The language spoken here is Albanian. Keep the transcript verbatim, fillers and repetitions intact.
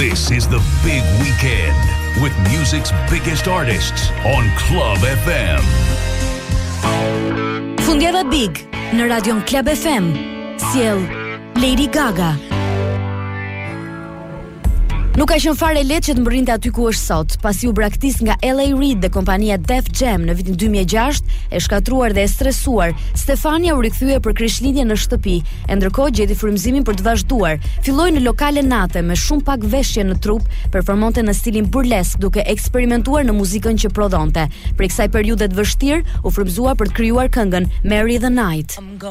This is the big weekend with music's biggest artists on Club F M. Fundjava Big në radion Club F M. Sjell Lady Gaga. Nuk ka qenë fare lehtë që të mbërrinte aty ku është sot, pasi u braktis nga L A Reid dhe kompania Def Jam në vitin dy mijë e gjashtë, e shkatruar dhe e stresuar. Stefania u rikthye për krishtlindje në shtëpi, e ndërkohë gjeti frymëzimin për të vazhduar. Filloi në lokale nate me shumë pak veshje në trup, performonte në stilin burlesk duke eksperimentuar në muzikën që prodhonte. Për kësaj periudhe të vështirë, u frymëzua për të krijuar këngën Marry the Night.